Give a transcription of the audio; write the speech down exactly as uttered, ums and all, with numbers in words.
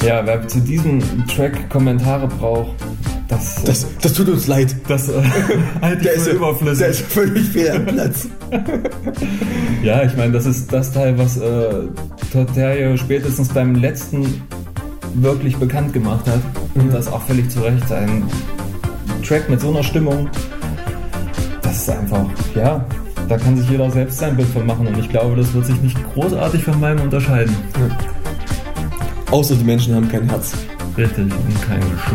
Ja, wer zu diesem Track Kommentare braucht, das, das, das tut uns leid. Das äh, halt der, ist überflüssig. der ist völlig fehl am Platz. Ja, ich meine, das ist das Teil, was äh, Todd Terje spätestens beim letzten wirklich bekannt gemacht hat. Und das auch völlig zu Recht. Ein Track mit so einer Stimmung, das ist einfach, ja, da kann sich jeder selbst sein Bild von machen. Und ich glaube, das wird sich nicht großartig von meinem unterscheiden. Ja. Außer die Menschen haben kein Herz. Richtig, und kein Geschmack.